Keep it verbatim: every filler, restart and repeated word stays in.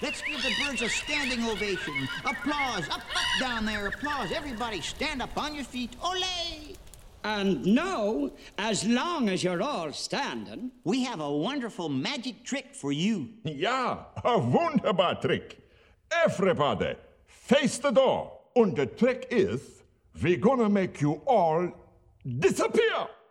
Let's give the birds a standing ovation. Applause. Up, up, down there. Applause. Everybody stand up on your feet. Ole! And now, as long as you're all standing, we have a wonderful magic trick for you. Ja, a wunderbar trick. Everybody, face the door. And the trick is, we're gonna make you all disappear.